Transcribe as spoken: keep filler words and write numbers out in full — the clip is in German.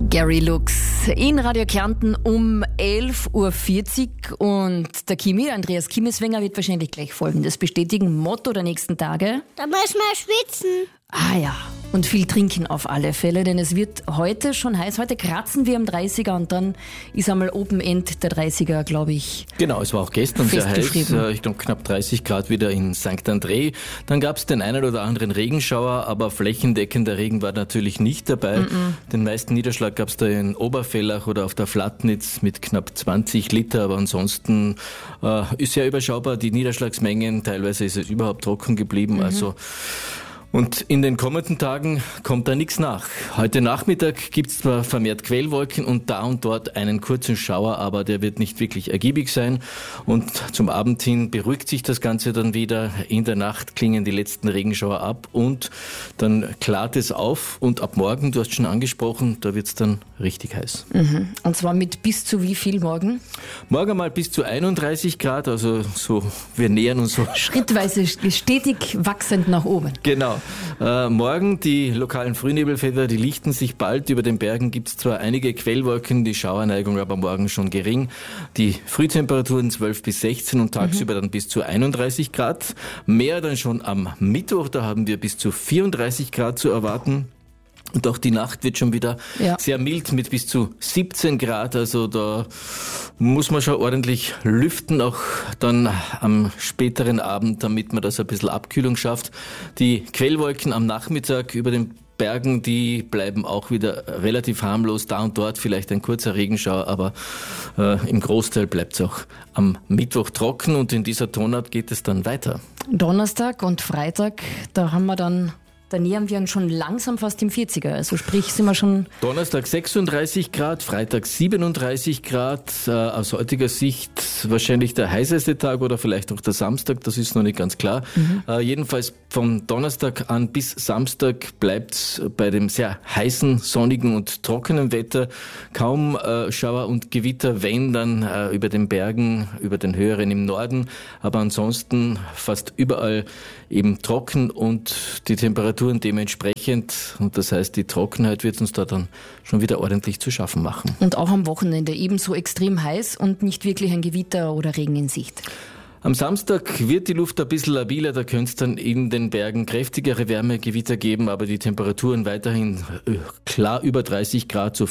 Gary Lux in Radio Kärnten um elf Uhr vierzig und der Kimi, Andreas Kimmeswenger, wird wahrscheinlich gleich Folgendes bestätigen. Motto der nächsten Tage: Da müssen wir schwitzen. Ah ja, und viel trinken auf alle Fälle, denn es wird heute schon heiß. Heute kratzen wir am dreißiger und dann ist einmal Open End der dreißiger, glaube ich. Genau, es war auch gestern sehr heiß. Ich glaube knapp dreißig Grad wieder in Sankt André. Dann gab es den einen oder anderen Regenschauer, aber flächendeckender Regen war natürlich nicht dabei. Mm-mm. Den meisten Niederschlag gab es da in Oberfellach oder auf der Flatnitz mit knapp zwanzig Liter, aber ansonsten äh, ist ja überschaubar die Niederschlagsmengen. Teilweise ist es überhaupt trocken geblieben, mhm. also und in den kommenden Tagen kommt da nichts nach. Heute Nachmittag gibt es zwar vermehrt Quellwolken und da und dort einen kurzen Schauer, aber der wird nicht wirklich ergiebig sein. Und zum Abend hin beruhigt sich das Ganze dann wieder. In der Nacht klingen die letzten Regenschauer ab und dann klart es auf. Und ab morgen, du hast schon angesprochen, da wird es dann richtig heiß. Mhm. Und zwar mit bis zu wie viel morgen? Morgen mal bis zu einunddreißig Grad, also so, wir nähern uns so. Schrittweise stetig wachsend nach oben. Genau. Äh, morgen die lokalen Frühnebelfelder, die lichten sich bald. Über den Bergen gibt es zwar einige Quellwolken, die Schauerneigung aber morgen schon gering. Die Frühtemperaturen zwölf bis sechzehn und tagsüber mhm. dann bis zu einunddreißig Grad. Mehr dann schon am Mittwoch, da haben wir bis zu vierunddreißig Grad zu erwarten. Und auch die Nacht wird schon wieder ja. sehr mild mit bis zu siebzehn Grad. Also da muss man schon ordentlich lüften, auch dann am späteren Abend, damit man das ein bisschen Abkühlung schafft. Die Quellwolken am Nachmittag über den Bergen, die bleiben auch wieder relativ harmlos. Da und dort vielleicht ein kurzer Regenschauer, aber äh, im Großteil bleibt es auch am Mittwoch trocken. Und in dieser Tonart geht es dann weiter. Donnerstag und Freitag, da haben wir dann... Da nähern wir uns schon langsam fast im vierziger, also sprich sind wir schon... Donnerstag sechsunddreißig Grad, Freitag siebenunddreißig Grad, äh, aus heutiger Sicht wahrscheinlich der heißeste Tag oder vielleicht auch der Samstag, das ist noch nicht ganz klar. Mhm. Äh, jedenfalls vom Donnerstag an bis Samstag bleibt bei dem sehr heißen, sonnigen und trockenen Wetter kaum äh, Schauer und Gewitter, wenn dann äh, über den Bergen, über den höheren im Norden, aber ansonsten fast überall eben trocken und die Temperatur dementsprechend, und das heißt, die Trockenheit wird uns da dann schon wieder ordentlich zu schaffen machen. Und auch am Wochenende ebenso extrem heiß und nicht wirklich ein Gewitter oder Regen in Sicht. Am Samstag wird die Luft ein bisschen labiler, da könnte es dann in den Bergen kräftigere Wärmegewitter geben, aber die Temperaturen weiterhin klar über dreißig Grad, so